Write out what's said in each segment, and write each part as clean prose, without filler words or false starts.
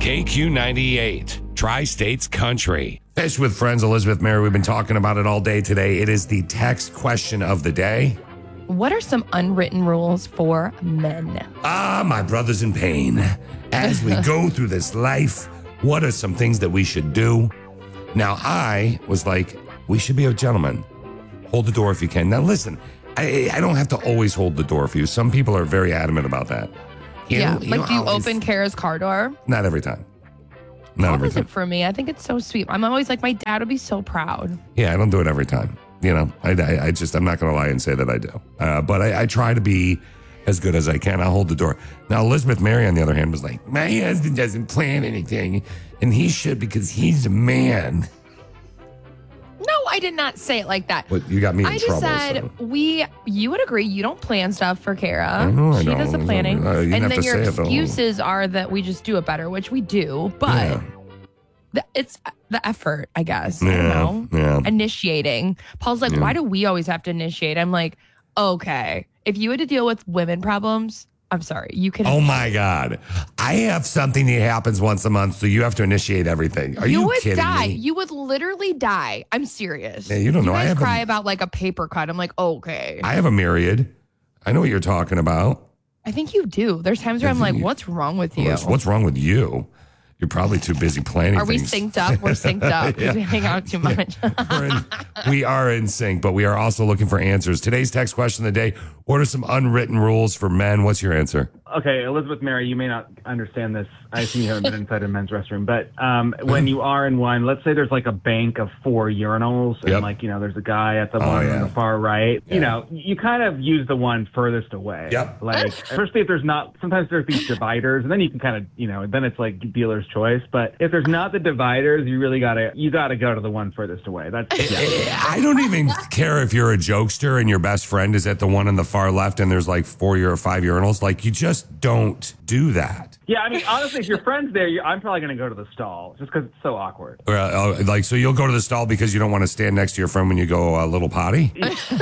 KQ98, Tri-States Country. Fish with Friends, Elizabeth Mary. We've been talking about it all day today. It is the text question of the day. What are some unwritten rules for men? My brothers in pain. As we go through this life, what are some things that we should do? Now, I was like, we should be a gentleman. Hold the door if you can. Now, listen, I don't have to always hold the door for you. Some people are very adamant about that. Do you open Kara's car door? Not every time. Not every time. Opposite for me. I think it's so sweet. I'm always like, my dad would be so proud. Yeah, I don't do it every time. You know, I'm not going to lie and say that I do. But I try to be as good as I can. I'll hold the door. Now, Elizabeth Mary, on the other hand, was like, my husband doesn't plan anything, and he should because he's a man. No, I did not say it like that. But you got me in trouble. I just said, you would agree you don't plan stuff for Kara. I She don't. does the planning. And then your excuses are that we just do it better, which we do. But it's the effort, I guess. I don't know. Yeah. Initiating. Paul's like, why do we always have to initiate? I'm like, okay. If you had to deal with women problems, I'm sorry. You can. Oh my God. I have something that happens once a month, so you have to initiate everything. Are you would kidding die. me? You would literally die. I'm serious. Yeah, you don't know. You guys cry about like a paper cut. I'm like, okay. I have a myriad. I know what you're talking about. I think you do. There's times where I'm like, what's wrong with you? What's wrong with you? You're probably too busy planning Are we things. synced up? We're synced up because we hang out too much. We are in sync, but we are also looking for answers. Today's text question of the day, what are some unwritten rules for men? What's your answer? Okay, Elizabeth Mary, you may not understand this. I assume you haven't been inside a men's restroom. But when you are in one, let's say there's like a bank of 4 urinals and like, there's a guy at the one on the far right. Yeah. You kind of use the one furthest away. Yep. Like, especially if there's not, sometimes there's these dividers and then you can kind of, then it's like dealer's choice. But if there's not the dividers, you really gotta go to the one furthest away. That's I don't even care if you're a jokester and your best friend is at the one on the far left and there's like 4 or 5 urinals. Like, you just don't do that. Yeah, I mean, honestly, if your friend's there, I'm probably going to go to the stall just because it's so awkward. So you'll go to the stall because you don't want to stand next to your friend when you go a little potty?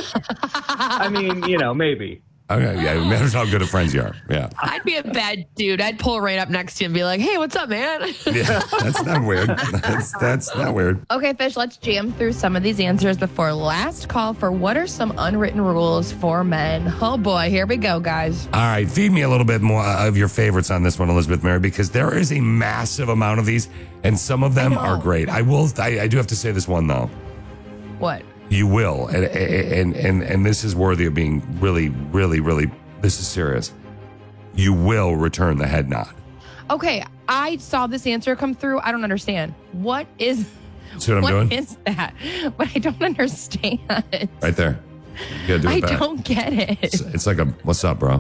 I mean, maybe. Okay, yeah, it matters how good of friends you are. Yeah. I'd be a bad dude. I'd pull right up next to you and be like, hey, what's up, man? Yeah, that's not weird. That's not weird. Okay, Fish, let's jam through some of these answers before last call for what are some unwritten rules for men. Oh, boy, here we go, guys. All right, feed me a little bit more of your favorites on this one, Elizabeth Mary, because there is a massive amount of these, and some of them are great. I do have to say this one, though. What? You will, and this is worthy of being really, really, really, this is serious. You will return the head nod. Okay, I saw this answer come through. I don't understand. What is... See what I'm doing? What is that? But I don't understand. Right there. You gotta do it back. I don't get it. It's like a, what's up, bro?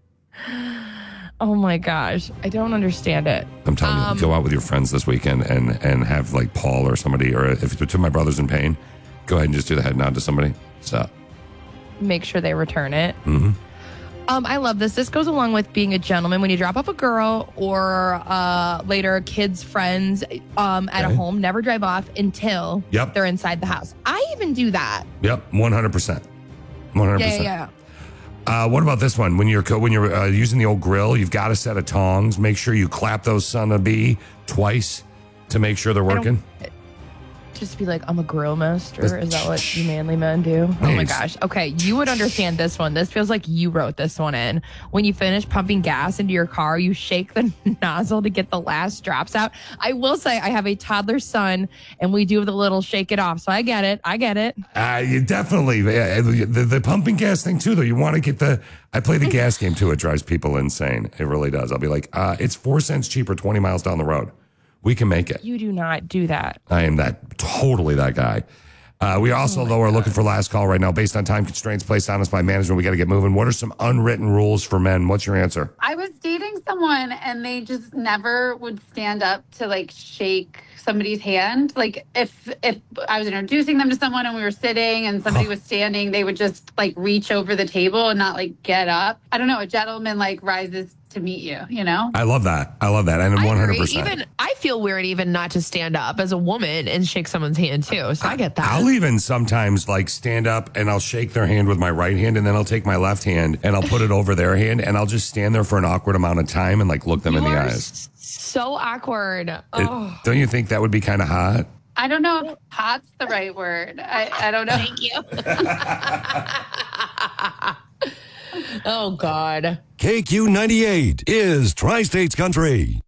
Oh my gosh. I don't understand it. I'm telling you, go out with your friends this weekend and have like Paul or somebody, or if it's to my brothers in pain, go ahead and just do the head nod to somebody. What's up? Make sure they return it. Mm-hmm. I love this. This goes along with being a gentleman. When you drop off a girl or later kids, friends at a home, never drive off until they're inside the house. I even do that. Yep, 100%. 100%. Yeah. What about this one? When you're using the old grill, you've got a set of tongs. Make sure you clap those son-of-a-bee twice to make sure they're working. Just be like, I'm a grill master. Is that what you manly men do? Oh my gosh. Okay, you would understand this one. This feels like you wrote this one in. When you finish pumping gas into your car, you shake the nozzle to get the last drops out. I will say I have a toddler son, and we do the little shake it off. So I get it. You definitely, the pumping gas thing too, though. You want to get I play the gas game too. It drives people insane. It really does. I'll be like, it's 4 cents cheaper 20 miles down the road. We can make it. You do not do that. I am totally that guy. We also, though, are looking for last call right now based on time constraints placed on us by management. We got to get moving. What are some unwritten rules for men? What's your answer? I was dating someone and they just never would stand up to like shake somebody's hand. Like if I was introducing them to someone and we were sitting and somebody was standing, they would just like reach over the table and not like get up. I don't know. A gentleman like rises to meet you, I love that. And 100%. Even I feel weird even not to stand up as a woman and shake someone's hand too. So I get that. I'll even sometimes like stand up and I'll shake their hand with my right hand, and then I'll take my left hand and I'll put it over their hand, and I'll just stand there for an awkward amount of time and like look them in the eyes. So awkward. Oh. Don't you think that would be kind of hot? I don't know if hot's the right word. I don't know. Thank you. Oh, God. KQ98 is Tri-States Country.